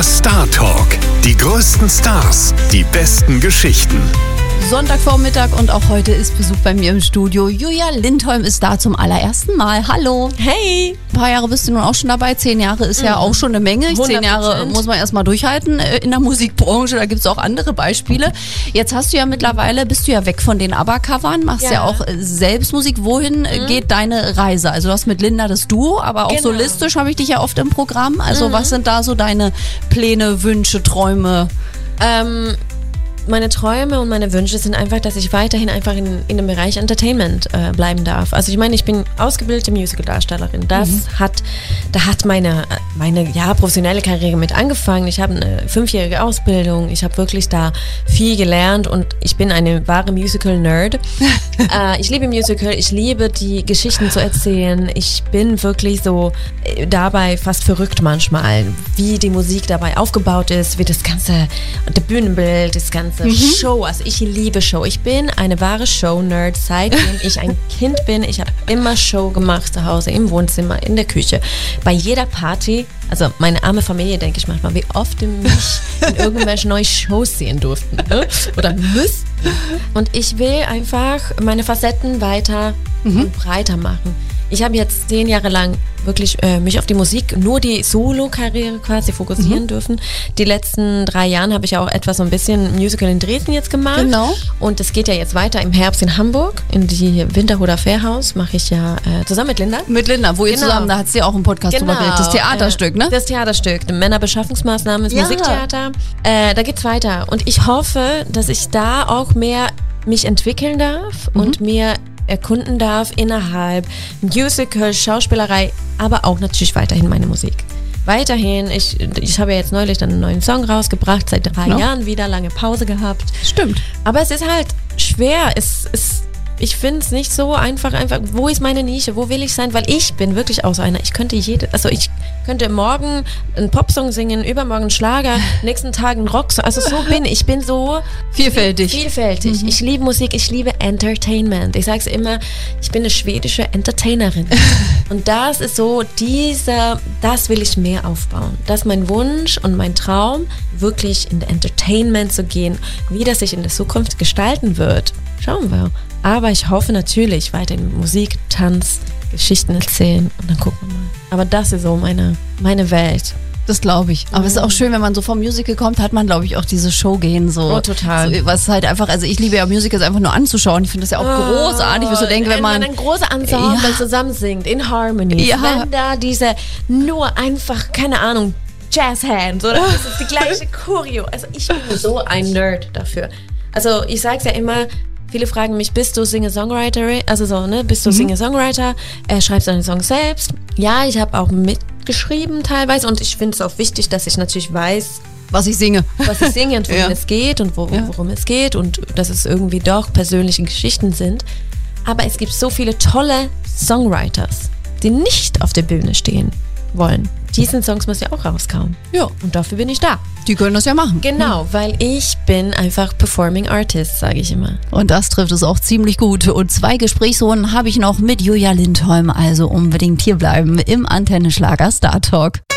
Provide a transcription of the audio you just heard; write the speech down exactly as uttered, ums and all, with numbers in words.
Schlager Star Talk. Die größten Stars, die besten Geschichten. Sonntagvormittag und auch heute ist Besuch bei mir im Studio. Julia Lindholm ist da zum allerersten Mal. Hallo. Hey. Ein paar Jahre bist du nun auch schon dabei. Zehn Jahre ist ja auch schon eine Menge. hundert Prozent. Zehn Jahre muss man erstmal durchhalten in der Musikbranche. Da gibt es auch andere Beispiele. Jetzt hast du ja mittlerweile, bist du ja weg von den ABBA-Covern, machst ja, Ja. auch selbst Musik. Wohin mhm. geht deine Reise? Also du hast mit Linda das Duo, aber auch Genau. solistisch habe ich dich ja oft im Programm. Also Mhm. was sind da so deine Pläne, Wünsche, Träume? Ähm, meine Träume und meine Wünsche sind einfach, dass ich weiterhin einfach in, in dem Bereich Entertainment äh, bleiben darf. Also ich meine, ich bin ausgebildete Musical-Darstellerin. Das Mhm. hat, da hat meine, meine ja, professionelle Karriere mit angefangen. Ich habe eine fünfjährige Ausbildung. Ich habe wirklich da viel gelernt und ich bin eine wahre Musical-Nerd. äh, ich liebe Musical, ich liebe die Geschichten zu erzählen. Ich bin wirklich so äh, dabei fast verrückt manchmal, wie die Musik dabei aufgebaut ist, wie das ganze, das Bühnenbild, das ganze Show. Also ich liebe Show. Ich bin eine wahre Show-Nerd, seitdem ich ein Kind bin. Ich habe immer Show gemacht zu Hause, im Wohnzimmer, in der Küche, bei jeder Party. Also meine arme Familie, denke ich manchmal, wie oft die mich in irgendwelche neuen Shows sehen durften, ne? Oder müssten. Und ich will einfach meine Facetten weiter Mhm. und breiter machen. Ich habe jetzt zehn Jahre lang wirklich äh, mich auf die Musik, nur die Solo-Karriere quasi fokussieren Mhm. dürfen. Die letzten drei Jahren habe ich auch etwas so ein bisschen Musical in Dresden jetzt gemacht. Genau. Und es geht ja jetzt weiter im Herbst in Hamburg, in die Winterhuder Fährhaus, mache ich ja äh, zusammen mit Linda. Mit Linda, wo ihr Genau. zusammen, da hat sie ja auch einen Podcast drüber geredet. Das Theaterstück, ne? Äh, Das Theaterstück, die Männerbeschaffungsmaßnahmen, das Ja. Musiktheater. Äh, da geht's weiter. Und ich hoffe, dass ich da auch mehr mich entwickeln darf Mhm. und mir erkunden darf innerhalb Musical, Schauspielerei, aber auch natürlich weiterhin meine Musik. Weiterhin, ich, ich habe ja jetzt neulich dann einen neuen Song rausgebracht, seit drei Genau. Jahren wieder, lange Pause gehabt. Stimmt. Aber es ist halt schwer. Es ist, ich finde es nicht so einfach, einfach, wo ist meine Nische, wo will ich sein? Weil ich bin wirklich auch so einer, ich könnte jede, also ich könnte morgen einen Popsong singen, übermorgen einen Schlager, nächsten Tag einen Rocksong. Also so bin ich, ich bin so Vielfältig. vielfältig. Ich liebe Musik, ich liebe Entertainment. Ich sage es immer, ich bin eine schwedische Entertainerin. Und das ist so, dieser, das will ich mehr aufbauen. Das ist mein Wunsch und mein Traum, wirklich in der Entertainment zu gehen. Wie das sich in der Zukunft gestalten wird, schauen wir. Aber ich hoffe natürlich weiterhin Musik, Tanz, Geschichten erzählen und dann gucken wir mal. Aber das ist so meine, meine Welt. Das glaube ich. Aber es ist auch schön, wenn man so vom Musical kommt, hat man, glaube ich, auch diese Show gehen so. Oh, total. So, was halt einfach, also ich liebe ja Musicals einfach nur anzuschauen. Ich finde das ja auch großartig, was du denkst, wenn man... ein großes Ensemble Ja. zusammen singt, in Harmony. Ja. Wenn da diese nur einfach, keine Ahnung, Jazzhands oder das ist die gleiche Choreo. Also ich bin so ein Nerd dafür. Also ich sag's ja immer, viele fragen mich, bist du Singer-Songwriter? Also so, ne, bist du Mhm. Singer-Songwriter? Äh, schreibst du deine Songs selbst? Ja, ich habe auch mitgeschrieben teilweise und ich finde es auch wichtig, dass ich natürlich weiß, was ich singe. was ich singe und worum Ja. es geht und wo, Ja. worum es geht und dass es irgendwie doch persönliche Geschichten sind. Aber es gibt so viele tolle Songwriters, die nicht auf der Bühne stehen wollen. Diesen Songs muss ja auch rauskommen. Ja, Und dafür bin ich da. die können das ja machen. Genau, weil ich bin einfach Performing Artist, sage ich immer. Und das trifft es auch ziemlich gut. Und zwei Gesprächsrunden habe ich noch mit Julia Lindholm. Also unbedingt hierbleiben im Antenne Schlager Star Talk.